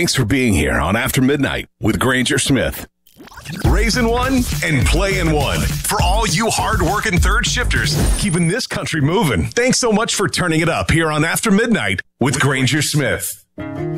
Thanks for being here on After Midnight with Granger Smith. Raising one and playing one. For all you hard-working third shifters, keeping this country moving. Thanks so much for turning it up here on After Midnight with Granger Smith.